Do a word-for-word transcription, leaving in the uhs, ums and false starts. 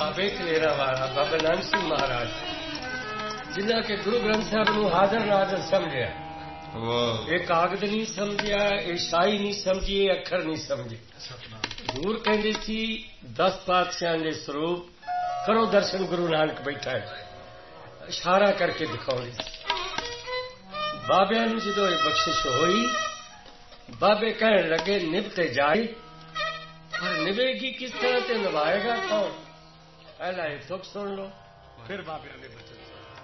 बाबे कलेरा वाला बाबा नानक सिंह महाराज जिन्हें के गुरु ग्रंथ साहब नूं हाजर नाजर समझिया ये कागज नहीं समझिया ये शाही नहीं समझी ये अखर नहीं समझे दूर कहते सी दस पातशाह के स्वरूप करो दर्शन गुरु नानक बैठा है इशारा करके दिखाउंदी बाबिया नूं जदों बख्शिश होई बाबे कहने लगे निभते जाए पर निभेगी किस तरह से निभाएगा कौन पहला ये तुक सुन लो फिर बाबिया ने बचा